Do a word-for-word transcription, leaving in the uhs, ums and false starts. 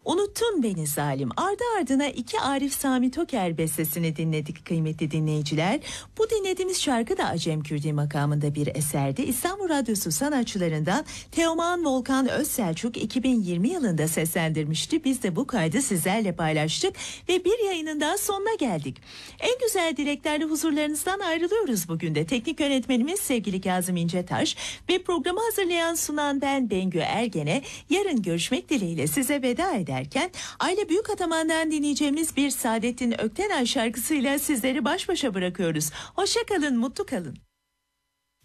Unuttun Beni Zalim. Ardı ardına iki Arif Sami Toker bestesini dinledik kıymetli dinleyiciler. Bu dinlediğimiz şarkı da Acem Kürdi makamında bir eserdi. İstanbul Radyosu sanatçılarından Teoman Volkan Özselçuk iki bin yirmi yılında seslendirmişti. Biz de bu kaydı sizlerle paylaştık ve bir yayının daha sonuna geldik. En güzel dileklerle huzurlarınızdan ayrılıyoruz bugün de. Teknik yönetmenimiz sevgili Kazım İncetaş ve programı hazırlayan sunan ben Bengü Ergen'e yarın görüşmek dileğiyle size veda ederim. Derken Ayla Büyükataman'dan dinleyeceğimiz bir Saadettin Öktenay şarkısıyla sizleri baş başa bırakıyoruz. Hoşça kalın, mutlu kalın.